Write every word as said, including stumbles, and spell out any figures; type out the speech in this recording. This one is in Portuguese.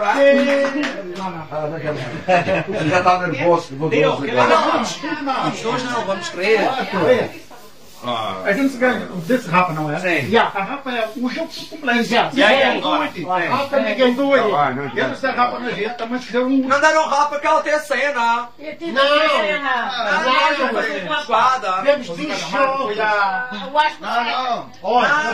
quebrar. Não, não. Ele já tá nervoso. Deu, que Não, legal. não. Os dois não, vamos crer. Ah. A gente ganha desse rapa, não é? Sim. Yeah, a rapa é o jogo completo. Yeah, Yeah, yeah, ninguém agora. doide. Vai. A rapa ninguém doide. Vai, não Eu não sei a rapa na gente, também se deu um... Não deram rapa que ela tem a cena. Eu tive Não. a cena. Não, não, não, não. não. Temos de show, já. Eu acho que Olha,